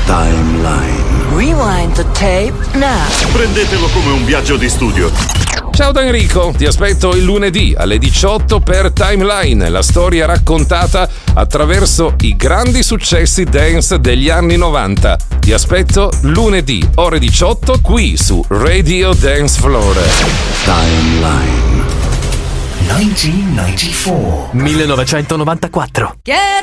Timeline. Rewind the tape now. Prendetelo come un viaggio di studio. Ciao da Enrico, ti aspetto il lunedì alle 18 per Timeline, la storia raccontata attraverso i grandi successi dance degli anni 90. Ti aspetto lunedì, ore 18, qui su Radio Dance Floor. Timeline. 1994. 1994. Get